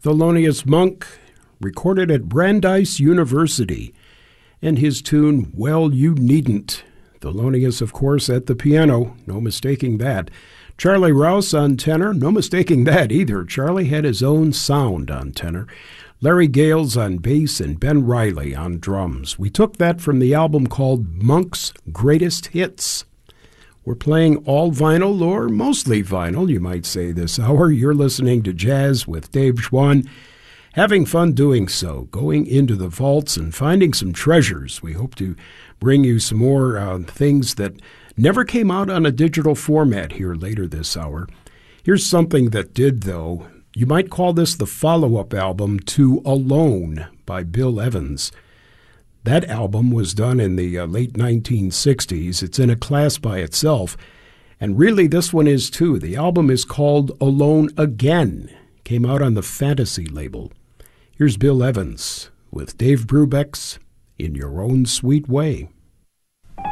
Thelonious Monk, recorded at Brandeis University, and his tune, Well, You Needn't. Thelonious, of course, at the piano, no mistaking that. Charlie Rouse on tenor, no mistaking that either. Charlie had his own sound on tenor. Larry Gales on bass and Ben Riley on drums. We took that from the album called Monk's Greatest Hits. We're playing all vinyl, or mostly vinyl, you might say, this hour. You're listening to Jazz with Dave Schwann. Having fun doing so, going into the vaults and finding some treasures. We hope to bring you some more things that never came out on a digital format here later this hour. Here's something that did, though. You might call this the follow-up album to Alone by Bill Evans. That album was done in the late 1960s. It's in a class by itself. And really, this one is too. The album is called Alone Again. Came out on the Fantasy label. Here's Bill Evans with Dave Brubeck's In Your Own Sweet Way.